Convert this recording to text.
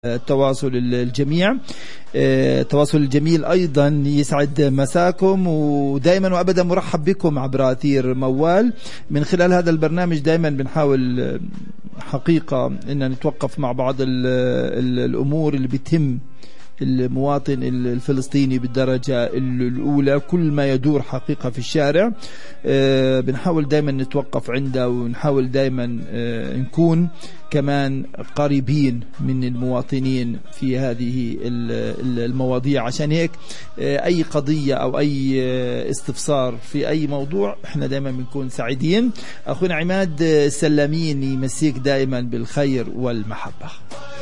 التواصل الجميع، التواصل الجميل أيضا يسعد مساكم، ودائما وأبدا مرحب بكم عبر أثير موال. من خلال هذا البرنامج دائما بنحاول حقيقة أن نتوقف مع بعض الأمور اللي بتهم المواطن الفلسطيني بالدرجة الأولى، كل ما يدور حقيقة في الشارع بنحاول دائما نتوقف عنده، ونحاول دائما نكون كمان قريبين من المواطنين في هذه المواضيع. عشان هيك أي قضية أو أي استفسار في أي موضوع احنا دائما بنكون سعيدين. أخونا عماد السلامين يمسيك دائما بالخير والمحبة.